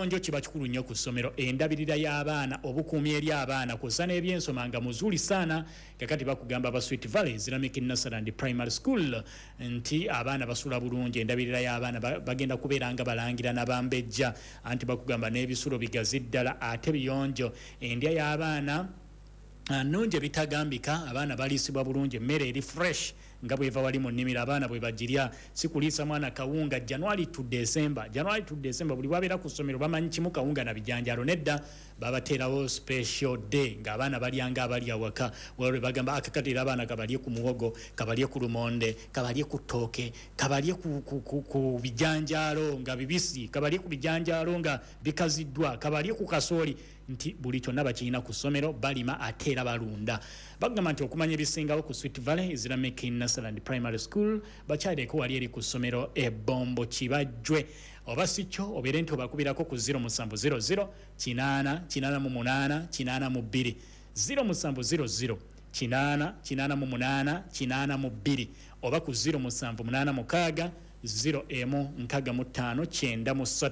ekiyonjo kiba kikulu nnyo ku ssomero, endabirira y'abaana, obukuumi eri abaana kw'ossa n'ebyensoma nga muzuli sana. Kakati bakugamba ba Sweet Valley Islamic Nursery and Primary School nti abaana basula bulungi, endabirira y'abaana bagenda kubeera nga balangira n'abambejja, anti bakugamba n'ebisulo bigazi ddala ate biyonjo. Endya y'abaana nungi bitagambika, abaana baliisibwa bulungi, emmere eri fresh nga bweva wali mu nnimiro, abaana bwe bagirya, si kuliisa mwana kawunga January to December buli bwabeera ku ssomero bamanyi kimu kawunga na bijanjalo. Nedda babateerawo special day ng'abaana balyanga abalya waka, walwe bagamba akakatira abaana kabalye ku muwogo, kabalye ku lumonde, kabalye ku ttooke, kabalye ku bijanjalo nga bibisi, kabalye ku bijanjalo nga bikaziddwa, kabalye ku kasooli, nti buli kyonna bakirina ku ssomero, balima ate era balunda. Bagamba nti okumanya ebisingawo ku Sweet Valley Islamic Nursery and Primary School bakyaleko wali eri ku ssomero Ebombo Kibajjwe. Oba si kyo obeere nti obakubirako ku 0700 888 882 0700 888 882 oba ku 0786 0M6593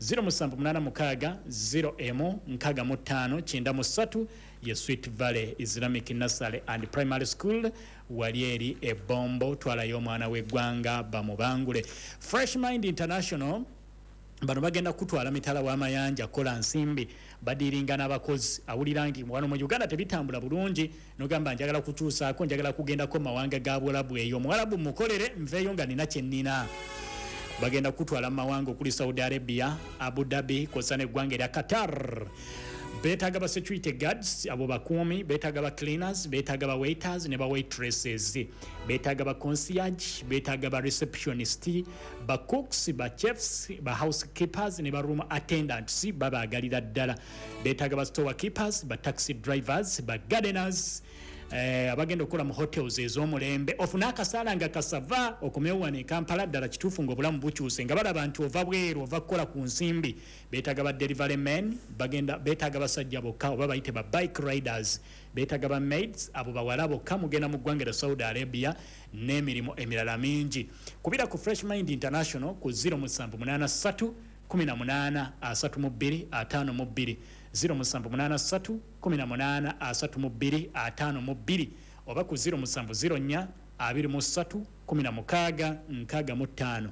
07860M6593 ye Sweet Valley Islamic Nursery and Primary School wali eri Ebombo. Twalayo omwana w'eggwanga bamubangule. Fresh Mind International bano bagenda kutwala mitala w'amayanja kola nsimbi badiringa n'abakozi. Awulira nti wano mu Uganda tebitambula bulungi, nogamba njagala kutuusaako, njagala kugendako mawanga ga Bwarabu eyo. Mwarabu mukolere nveeyo nga nina kye nnina. Bagenda kutwala mawanga okuli Saudi Arabia, Abu Dhabi, kosa n'eggwanga erya Qatar. Beetaaga ba security guards, abo bakuumi, beetaaga ba cleaners, beetaaga ba waiters ne ba waitresses, beetaaga ba concierge, beetaaga ba receptionist, ba cooks, ba chefs, ba housekeepers ne ba room attendants babaagalira ddala. Beetaaga ba storekeepers, ba taxi drivers, ba gardeners, abagenda okukola mu hotels ez'omulembe. Ofuna akasaala nga kasava okumewa ne Kampala ddala kituufu ng'obulamu bukyuse nga balaba nti ova bweru ova kukola ku nsimbi. Beetaaga ba delivery men, beetaaga basajja bokka oba bayite ba bike riders, beetaaga ba maids, abo bawala bokka mugenda mu ggwanga lya Saudi Arabia n'emirimu emirala mingi. Kubira ku Fresh Mind International ku 0783 18 32 52 0783 18 32 52 oba ku 0704 23 16 65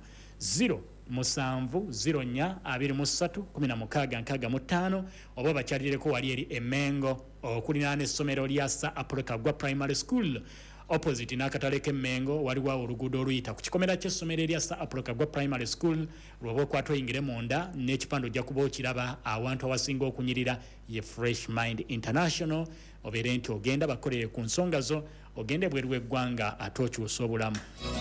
0704 23 16 65 oba bakyalireko wali eri Emengo okulinaana essomero lya Sir Apollo Kaggwa Primary School opposite n'akatale k'Emmengo waliwo oluguudo oluyita ku kikomera ky'essomero erya Sir Apollo Kaggwa Primary School. Lwoba okwata oyingire munda n'ekipande ojja kuba okiraba awantu awasinga okunyirira ye Fresh Mind International. Obeere nti ogenda bakolere ku nsonga zo, ogende bweru w'eggwanga ate okyusa obulamu.